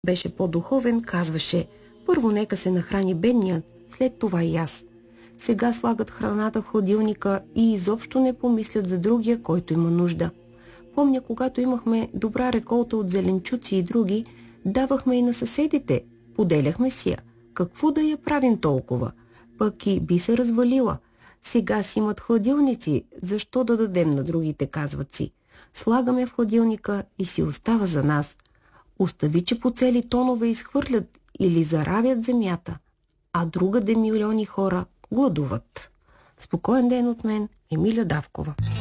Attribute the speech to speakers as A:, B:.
A: беше по-духовен, казваше: първо нека се нахрани бедният, след това и аз. Сега слагат храната в хладилника и изобщо не помислят за другия, който има нужда. Помня, когато имахме добра реколта от зеленчуци и други, давахме и на съседите, поделяхме си я. Какво да я правим толкова? Пък и би се развалила. Сега си имат хладилници, защо да дадем на другите, казват си. Слагаме в хладилника и си остава за нас. Остави, че по цели тонове изхвърлят или заравят земята, а другаде милиони хора гладуват. Спокоен ден от мен, Емиля Давкова.